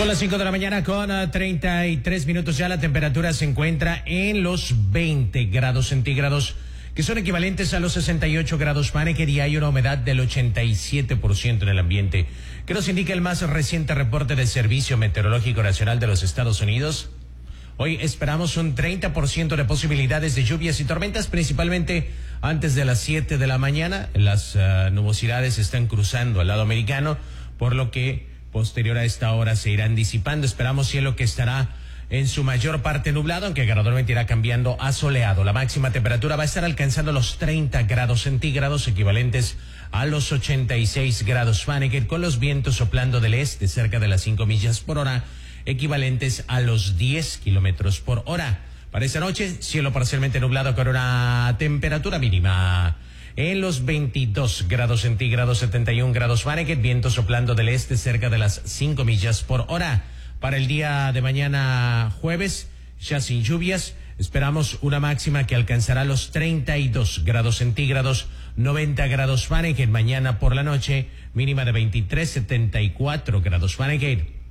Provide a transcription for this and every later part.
Son las 5 de la mañana con 33 minutos ya. La temperatura se encuentra en los 20 grados centígrados, que son equivalentes a los 68 grados Fahrenheit, y hay una humedad del 87% en el ambiente, que nos indica el más reciente reporte del Servicio Meteorológico Nacional de los Estados Unidos. Hoy esperamos un 30% de posibilidades de lluvias y tormentas, principalmente antes de las 7 de la mañana. Las nubosidades están cruzando al lado americano, por lo que posterior a esta hora se irán disipando. Esperamos cielo que estará en su mayor parte nublado, aunque gradualmente irá cambiando a soleado. La máxima temperatura va a estar alcanzando los 30 grados centígrados, equivalentes a los 86 grados Fahrenheit, con los vientos soplando del este cerca de las 5 millas por hora, equivalentes a los 10 kilómetros por hora. Para esta noche, cielo parcialmente nublado con una temperatura mínima en los 22 grados centígrados, 71 grados Fahrenheit, viento soplando del este cerca de las 5 millas por hora. Para el día de mañana jueves, ya sin lluvias, esperamos una máxima que alcanzará los 32 grados centígrados, 90 grados Fahrenheit. Mañana por la noche, mínima de 23, 74 grados Fahrenheit.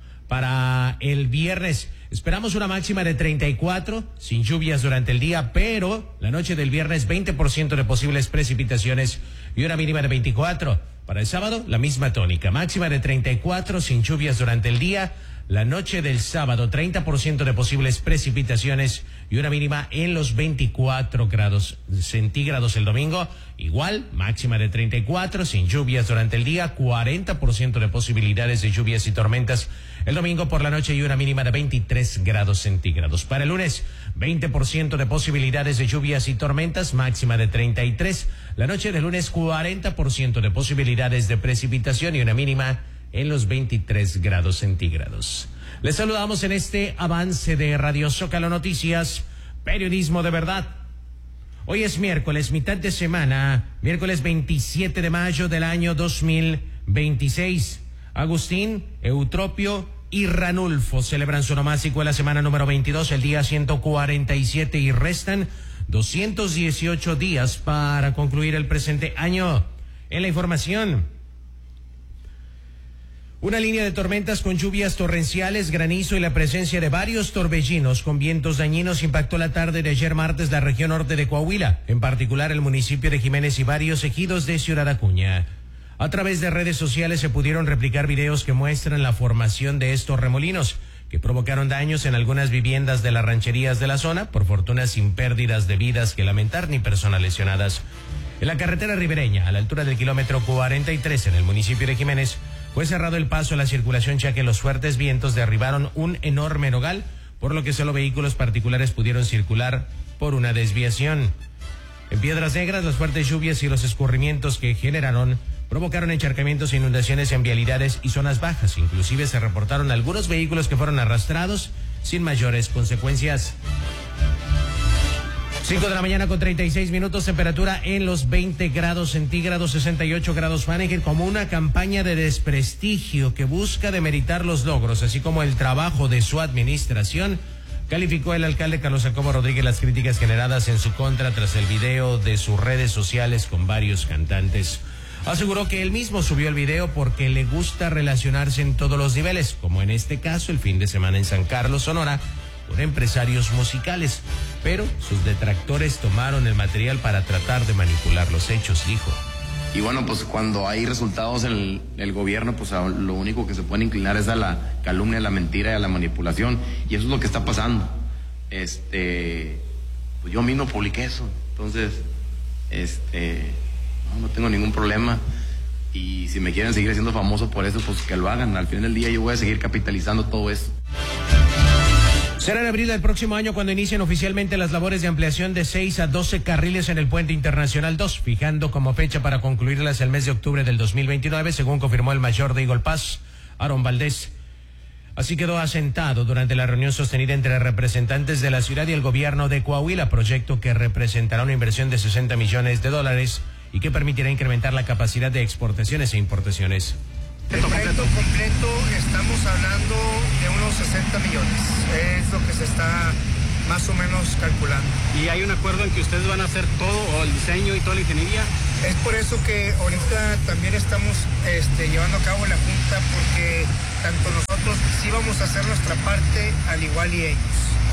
Para el viernes, esperamos una máxima de 34, sin lluvias durante el día, pero la noche del viernes 20% de posibles precipitaciones y una mínima de 24. Para el sábado, la misma tónica, máxima de 34, sin lluvias durante el día. La noche del sábado, 30% de posibles precipitaciones y una mínima en los 24 grados centígrados. El domingo, igual, máxima de 34, sin lluvias durante el día, 40% de posibilidades de lluvias y tormentas el domingo por la noche y una mínima de 23 grados centígrados. Para el lunes, 20% de posibilidades de lluvias y tormentas, máxima de 33. La noche del lunes, 40% de posibilidades de precipitación y una mínima en los 23 grados centígrados. Les saludamos en este avance de Radio Zócalo Noticias, periodismo de verdad. Hoy es miércoles, mitad de semana, miércoles 27 de mayo del año 2026. Agustín, Eutropio y Ranulfo celebran su nomástico en la semana número 22, el día 147, y restan 218 días para concluir el presente año. En la información, una línea de tormentas con lluvias torrenciales, granizo y la presencia de varios torbellinos con vientos dañinos impactó la tarde de ayer martes la región norte de Coahuila, en particular el municipio de Jiménez y varios ejidos de Ciudad Acuña. A través de redes sociales se pudieron replicar videos que muestran la formación de estos remolinos, que provocaron daños en algunas viviendas de las rancherías de la zona, por fortuna sin pérdidas de vidas que lamentar ni personas lesionadas. En la carretera ribereña, a la altura del kilómetro 43 en el municipio de Jiménez, fue cerrado el paso a la circulación ya que los fuertes vientos derribaron un enorme nogal, por lo que solo vehículos particulares pudieron circular por una desviación. En Piedras Negras, las fuertes lluvias y los escurrimientos que generaron provocaron encharcamientos e inundaciones en vialidades y zonas bajas. Inclusive se reportaron algunos vehículos que fueron arrastrados sin mayores consecuencias. 5 de la mañana con 36 minutos, temperatura en los 20 grados centígrados, 68 grados Fahrenheit, como una campaña de desprestigio que busca demeritar los logros, así como el trabajo de su administración, calificó el alcalde Carlos Jacobo Rodríguez las críticas generadas en su contra tras el video de sus redes sociales con varios cantantes. Aseguró que él mismo subió el video porque le gusta relacionarse en todos los niveles, como en este caso el fin de semana en San Carlos, Sonora, con empresarios musicales, pero sus detractores tomaron el material para tratar de manipular los hechos, dijo. Y bueno, pues cuando hay resultados en el gobierno, pues lo único que se puede inclinar es a la calumnia, a la mentira y a la manipulación, y eso es lo que está pasando. Pues yo mismo publiqué eso, entonces, no tengo ningún problema, y si me quieren seguir haciendo famoso por eso, pues que lo hagan. Al final del día yo voy a seguir capitalizando todo eso. Será en abril del próximo año cuando inicien oficialmente las labores de ampliación de 6 a 12 carriles en el Puente Internacional 2, fijando como fecha para concluirlas el mes de octubre del 2029, según confirmó el mayor de Eagle Pass, Aaron Valdés. Así quedó asentado durante la reunión sostenida entre representantes de la ciudad y el gobierno de Coahuila, proyecto que representará una inversión de $60 millones y que permitirá incrementar la capacidad de exportaciones e importaciones. El proyecto completo estamos hablando de unos 60 millones, es lo que se está más o menos calculando. ¿Y hay un acuerdo en que ustedes van a hacer todo, o el diseño y toda la ingeniería? Es por eso que ahorita también estamos llevando a cabo la junta, porque tanto nosotros sí vamos a hacer nuestra parte al igual y ellos.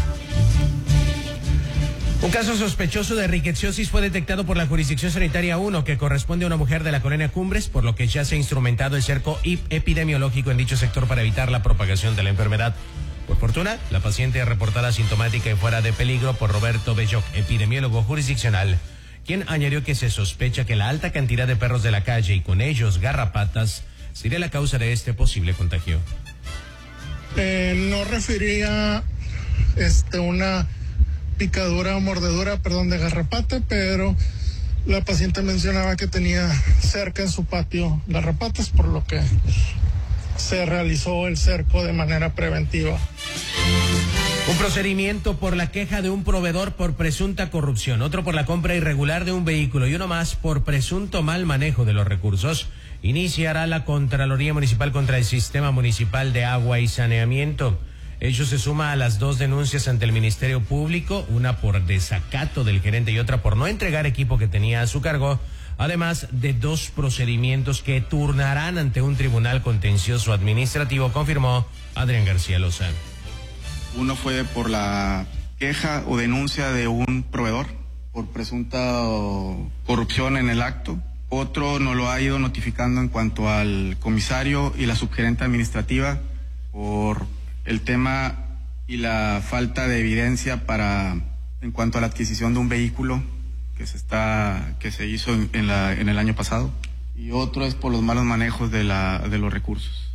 Un caso sospechoso de riqueciosis fue detectado por la Jurisdicción Sanitaria 1, que corresponde a una mujer de la colonia Cumbres, por lo que ya se ha instrumentado el cerco epidemiológico en dicho sector para evitar la propagación de la enfermedad. Por fortuna, la paciente es reportada asintomática y fuera de peligro por Roberto Belloc, epidemiólogo jurisdiccional, quien añadió que se sospecha que la alta cantidad de perros de la calle y con ellos garrapatas sería la causa de este posible contagio. No refería una picadura o mordedura, de garrapata, pero la paciente mencionaba que tenía cerca en su patio garrapatas, por lo que se realizó el cerco de manera preventiva. Un procedimiento por la queja de un proveedor por presunta corrupción, otro por la compra irregular de un vehículo y uno más por presunto mal manejo de los recursos. Iniciará la Contraloría Municipal contra el Sistema Municipal de Agua y Saneamiento. Ello se suma a las 2 denuncias ante el Ministerio Público, una por desacato del gerente y otra por no entregar equipo que tenía a su cargo, además de 2 procedimientos que turnarán ante un tribunal contencioso administrativo, confirmó Adrián García Lozano. Uno fue por la queja o denuncia de un proveedor por presunta corrupción en el acto. Otro nos lo ha ido notificando en cuanto al comisario y la subgerente administrativa por el tema y la falta de evidencia en cuanto a la adquisición de un vehículo que se hizo en el año pasado. Y otro es por los malos manejos de los recursos.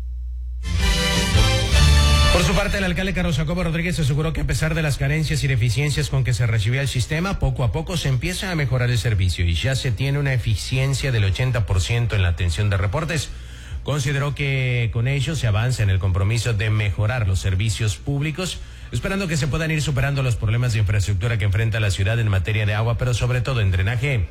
Por su parte, el alcalde Carlos Jacobo Rodríguez aseguró que a pesar de las carencias y deficiencias con que se recibía el sistema, poco a poco se empieza a mejorar el servicio y ya se tiene una eficiencia del 80% en la atención de reportes. Consideró que con ello se avanza en el compromiso de mejorar los servicios públicos, esperando que se puedan ir superando los problemas de infraestructura que enfrenta la ciudad en materia de agua, pero sobre todo en drenaje.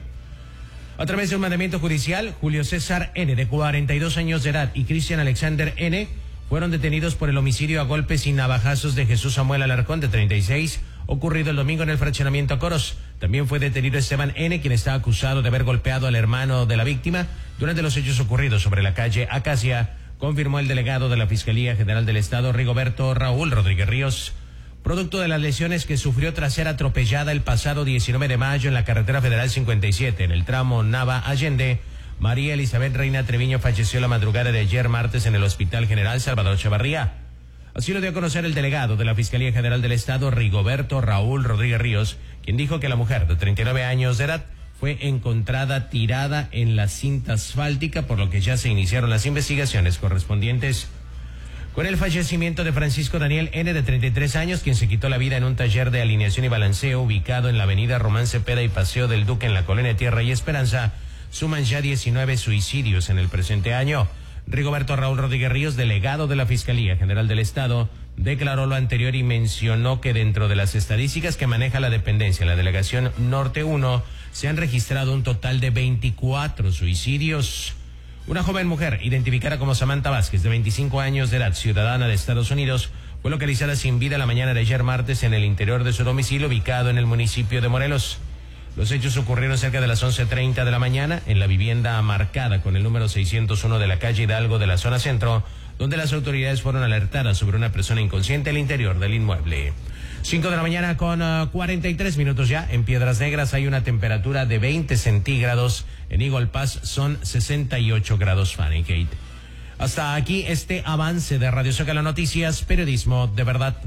A través de un mandamiento judicial, Julio César N., de 42 años de edad, y Cristian Alexander N., fueron detenidos por el homicidio a golpes y navajazos de Jesús Samuel Alarcón, de 36, ocurrido el domingo en el fraccionamiento Coros. También fue detenido Esteban N., quien está acusado de haber golpeado al hermano de la víctima durante los hechos ocurridos sobre la calle Acacia, confirmó el delegado de la Fiscalía General del Estado, Rigoberto Raúl Rodríguez Ríos. Producto de las lesiones que sufrió tras ser atropellada el pasado 19 de mayo en la carretera federal 57, en el tramo Nava-Allende, María Elizabeth Reina Treviño falleció la madrugada de ayer martes en el Hospital General Salvador Chavarría. Así lo dio a conocer el delegado de la Fiscalía General del Estado, Rigoberto Raúl Rodríguez Ríos, quien dijo que la mujer de 39 años de edad fue encontrada tirada en la cinta asfáltica, por lo que ya se iniciaron las investigaciones correspondientes. Con el fallecimiento de Francisco Daniel N., de 33 años, quien se quitó la vida en un taller de alineación y balanceo ubicado en la avenida Román Cepeda y Paseo del Duque en la colonia Tierra y Esperanza, suman ya 19 suicidios en el presente año. Rigoberto Raúl Rodríguez Ríos, delegado de la Fiscalía General del Estado, declaró lo anterior y mencionó que dentro de las estadísticas que maneja la dependencia en la Delegación Norte 1, se han registrado un total de 24 suicidios. Una joven mujer, identificada como Samantha Vázquez, de 25 años de edad, ciudadana de Estados Unidos, fue localizada sin vida la mañana de ayer martes en el interior de su domicilio ubicado en el municipio de Morelos. Los hechos ocurrieron cerca de las 11:30 de la mañana en la vivienda marcada con el número 601 de la calle Hidalgo de la zona centro, donde las autoridades fueron alertadas sobre una persona inconsciente al interior del inmueble. 5 de la mañana con 43 minutos ya. En Piedras Negras hay una temperatura de 20 centígrados. En Eagle Pass son 68 grados Fahrenheit. Hasta aquí este avance de Radio Zócalo Noticias, periodismo de verdad.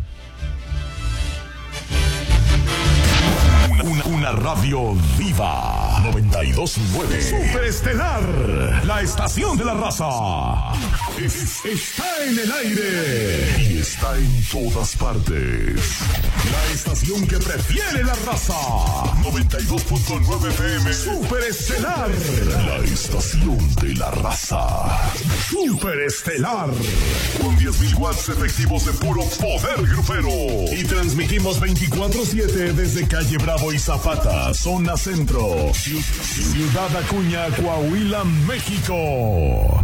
Una radio viva. 92.9. Superestelar. La estación de la raza. Está en el aire. Y está en todas partes. La estación que prefiere la raza. 92.9 FM. Superestelar. La estación de la raza. Superestelar. Con 10.000 watts efectivos de puro poder grupero. Y transmitimos 24/7 desde Calle Bravo y Zapata, zona centro, Ciudad Acuña, Coahuila, México.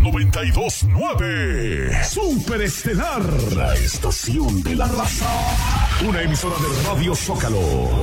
92.9. Superestelar, la estación de la raza. Una emisora de Radio Zócalo.